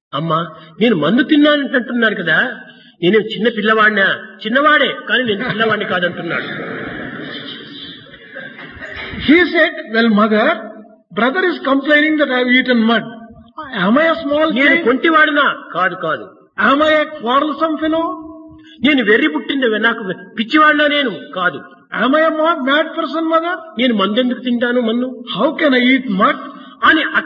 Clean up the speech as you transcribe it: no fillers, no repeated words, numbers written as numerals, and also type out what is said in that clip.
అమ్మా నేను మందు తిన్నానంటున్నాడు కదా, నేను చిన్న పిల్లవాడినా? చిన్నవాడే, కానీ నేను పిల్లవాడిని కాదంటున్నాడు. He said, well mother, brother is complaining that I have eaten mud. Am I a small నేను thing? కొంటివాడినా? కాదు కాదు. Am I a quarrelsome fellow? నేను వెర్రి పుట్టింది నాకు పిచ్చివాడినా? నేను కాదు. Am I a mad person, mother? నేను మందెందుకు తింటాను? మన్ను How can I eat mud? అని